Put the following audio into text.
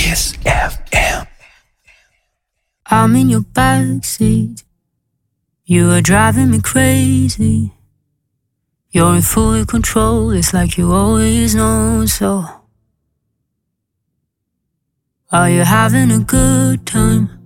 Kiss FM. I'm in your backseat. You are driving me crazy. You're in full control, it's like you always know so. Are you having a good time?